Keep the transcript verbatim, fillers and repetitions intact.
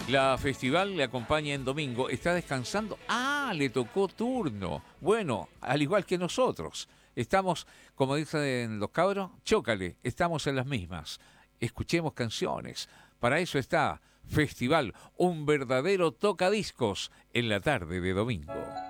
La festival le acompaña en domingo. ¿Está descansando? Ah, le tocó turno. Bueno, al igual que nosotros. Estamos, como dicen los cabros, chócale, estamos en las mismas. Escuchemos canciones. Para eso está Festival, un verdadero tocadiscos en la tarde de domingo.